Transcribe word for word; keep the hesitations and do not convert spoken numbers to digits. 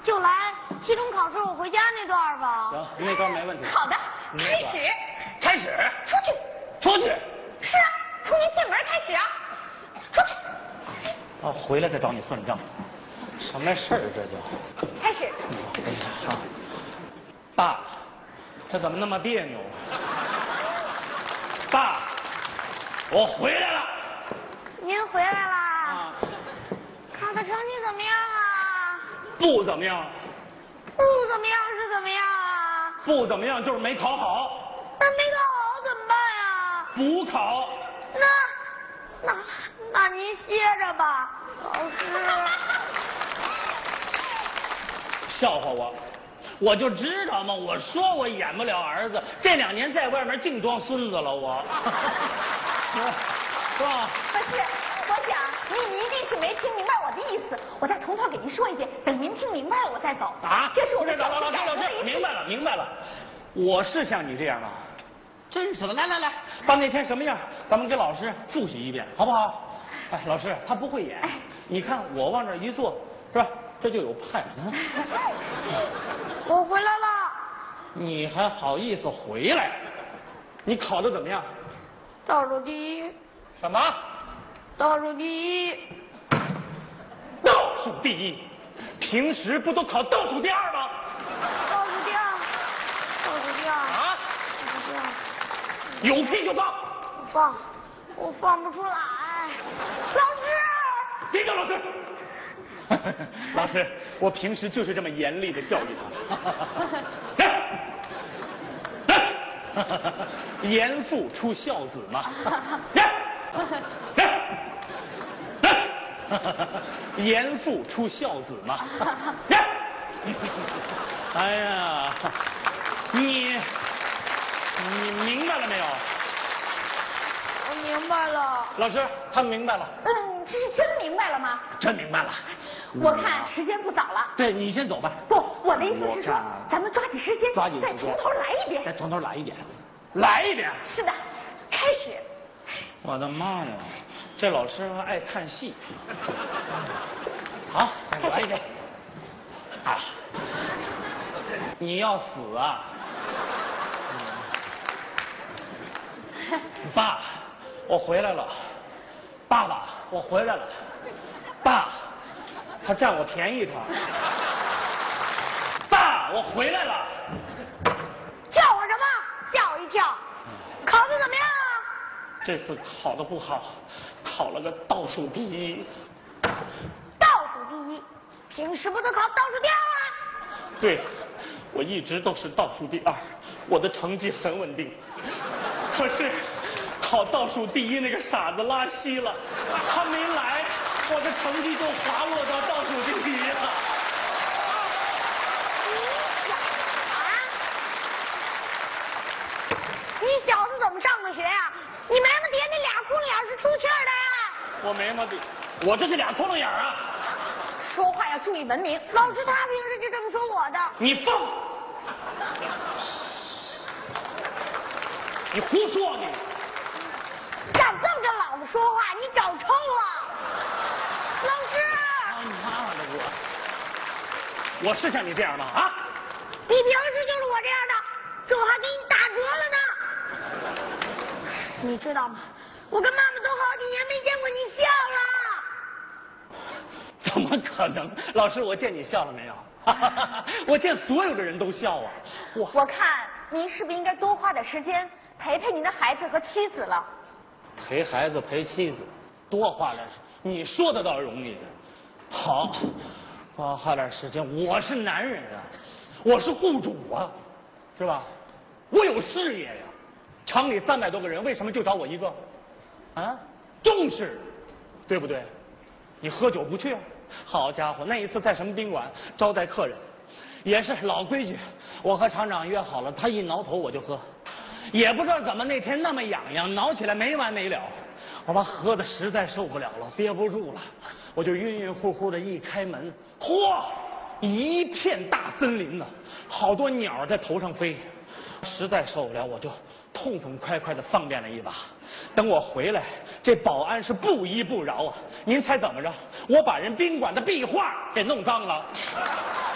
就来期中考试我回家那段吧。 行，那段没问题。 好的，开始。 开始。 出去。 出去。 是啊，从你进门开始啊。出去。 啊，回来再找你算账。什么事儿这叫？ 开始。 哎呀，好。爸，这怎么那么别扭？爸，我回来了。 您回来啦？ 啊。 考的成绩怎么样啊？ 不怎么样。 不怎么样是怎么样啊？ 不怎么样就是没考好。 那没考好怎么办呀？ 补考。 那那那您歇着吧，老师。 笑话我，我就知道嘛！我说我演不了儿子，这两年在外面净装孙子了，我。是吧？ 不是，我想您一定是没听明白我的意思，我再从头给您说一遍，等您听明白了我再走。 啊？ 这是我们老老老师老师，明白了明白了，我是像你这样吗？真是的，来来来，把那天什么样，咱们给老师复习一遍，好不好？哎，老师他不会演，你看我往这一坐，是吧？这就有派。 我回来了。 你还好意思回来？你考的怎么样？ 倒数第一。 什么？ 倒数第一。 倒数第一？平时不都考倒数第二吗？ 倒数第二。倒数第二。 啊？ 倒数第二。 有屁就放。 放，我放不出来。老师。 别叫老师。老师，我平时就是这么严厉的教育他。来，来，严父出孝子嘛。来，来，来，严父出孝子嘛。来，哎呀，你你明白了没有？ 我明白了。 老师，他们明白了。 嗯，这是真明白了吗？ 真明白了。 我看时间不早了。 对，你先走吧。 不，我的意思是说我看， 咱们抓紧时间， 抓紧时间再从头来一遍。 再从头来一遍，来一遍。 是的，开始。 我的妈呀，这老师还爱看戏。好，再来一遍。啊，你要死啊！爸，我回来了。爸爸，我回来了。爸，他占我便宜他。爸，我回来了。 叫我什么？吓我一跳。考的怎么样啊？ 这次考的不好，考了个倒数第一。 倒数第一，平时不都考倒数第二吗？ 对，我一直都是倒数第二，我的成绩很稳定。可是，考倒数第一那个傻子拉稀了，他没来，我的成绩就滑落到倒数第一了。 你小子怎么上的学呀、啊？你眉毛底下那俩窟窿眼是出气儿的呀？ 我眉毛底，我这是俩窟窿眼啊！ 说话要注意文明。 老师他平时就这么说我的。 你放！你胡说你！ 敢这么跟老子说话，你找抽啊！老师， 他妈的我，我是像你这样吗？啊！ 你平时就是我这样的，这我还给你打折了呢。你知道吗？我跟妈妈都好几年没见过你笑了。 怎么可能？老师，我见你笑了没有？我见所有的人都笑啊！ 我我看您是不是应该多花点时间陪陪您的孩子和妻子了？ 陪孩子陪妻子，多花点时，你说的倒是容易的。好，多花点时间。我是男人啊，我是户主啊，是吧？我有事业呀。厂里三百多个人，为什么就找我一个？啊，重视，对不对？你喝酒不去啊？好家伙，那一次在什么宾馆招待客人，也是老规矩，我和厂长约好了，他一挠头我就喝，也不知道怎么那天那么痒痒，挠起来没完没了，我把喝的实在受不了了，憋不住了，我就晕晕乎乎的一开门，嚯，一片大森林呢，好多鸟在头上飞，实在受不了，我就痛痛快快的方便了一把。等我回来，这保安是不依不饶啊！您猜怎么着？我把人宾馆的壁画给弄脏了。